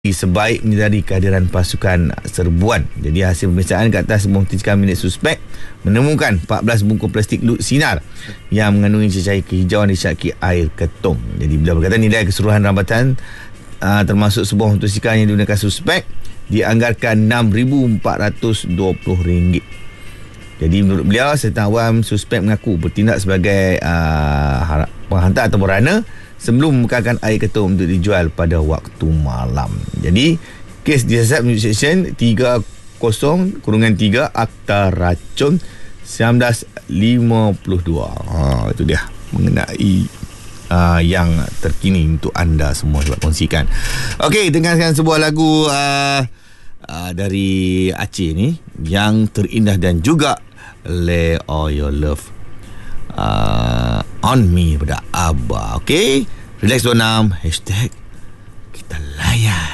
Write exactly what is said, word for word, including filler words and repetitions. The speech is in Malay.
sebaik menyedari kehadiran pasukan serbuan. Jadi hasil pemeriksaan ke atas sebuah motor milik suspek menemukan empat belas bungkus plastik lut sinar yang mengandungi cecair kehijauan disyaki air ketum. Jadi bila berkata nilai keseluruhan rambatan uh, termasuk sebuah motosikal yang digunakan suspek dianggarkan enam ribu empat ratus dua puluh ringgit. Jadi menurut beliau, serta awam suspek mengaku bertindak sebagai uh, penghantar atau berana sebelum membekalkan air ketum untuk dijual pada waktu malam. Jadi kes disiasat menurut Seksyen tiga puluh tiga Akta Racun seribu sembilan ratus lima puluh dua. Ha, itu dia mengenai uh, yang terkini untuk anda semua buat kongsikan. Okey, dengarkan sebuah lagu uh, uh, dari Aceh ni yang terindah dan juga Lay All Your Love uh, On Me pada Abah. Okay, Relax dua puluh enam Hashtag kita layan.